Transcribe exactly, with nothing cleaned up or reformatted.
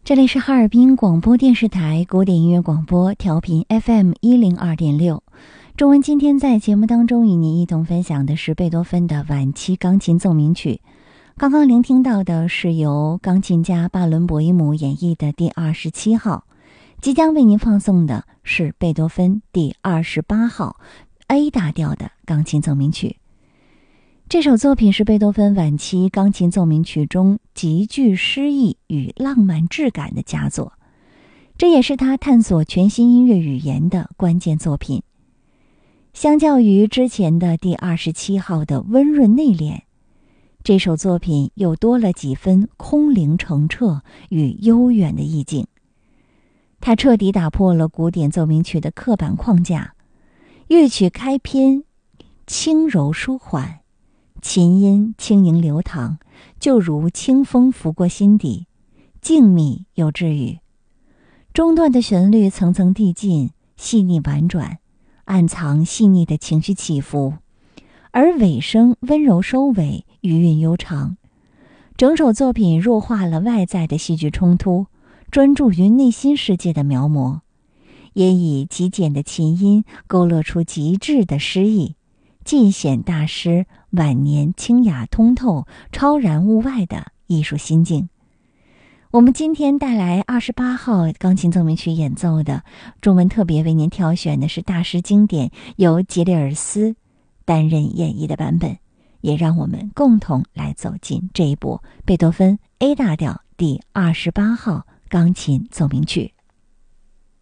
这里是哈尔滨广播电视台古典音乐广播，调频 F M 一零二点六。中文今天在节目当中与您一同分享的是贝多芬的晚期钢琴奏鸣曲。刚刚聆听到的是由钢琴家巴伦博伊姆演绎的第二十七号，即将为您放送的是贝多芬第二十八号 A 大调的钢琴奏鸣曲。这首作品是贝多芬晚期钢琴奏鸣曲中极具诗意与浪漫质感的佳作，这也是他探索全新音乐语言的关键作品。相较于之前的第二十七号的温润内敛，这首作品又多了几分空灵澄澈与悠远的意境。它彻底打破了古典奏鸣曲的刻板框架，乐曲开篇轻柔舒缓，琴音轻盈流淌，就如清风拂过心底，静谧又治愈。中段的旋律层层递进，细腻婉转，暗藏细腻的情绪起伏，而尾声温柔收尾，余韵悠长。整首作品弱化了外在的戏剧冲突，专注于内心世界的描摹，也以极简的琴音勾勒出极致的诗意，尽显大师晚年清雅通透、超然物外的艺术心境。我们今天带来二十八号钢琴奏鸣曲演奏的中文特别为您挑选的是大师经典，由杰里尔斯担任演绎的版本，也让我们共同来走进这一部贝多芬 A 大调第二十八号钢琴奏鸣曲。